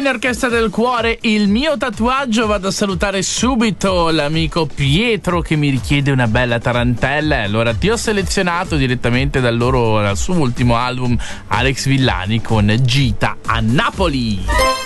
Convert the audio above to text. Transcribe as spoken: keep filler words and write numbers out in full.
Fine Orchestra del Cuore, il mio tatuaggio. Vado a salutare subito l'amico Pietro che mi richiede una bella tarantella. Allora ti ho selezionato direttamente dal loro, dal suo ultimo album, Alex Villani con Gita a Napoli.